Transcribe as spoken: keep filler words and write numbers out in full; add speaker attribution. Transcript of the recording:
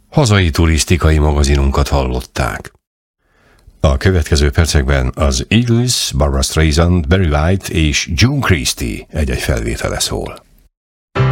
Speaker 1: Hazai turisztikai magazinunkat hallották. A következő percekben az Eagles, Barbra Streisand, Barry White és June Christie egy-egy felvétele szól.